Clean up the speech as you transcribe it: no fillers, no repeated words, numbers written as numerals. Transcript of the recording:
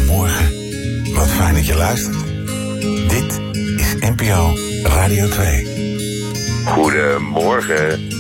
Goedemorgen. Wat fijn dat je luistert. Dit is NPO Radio 2. Goedemorgen.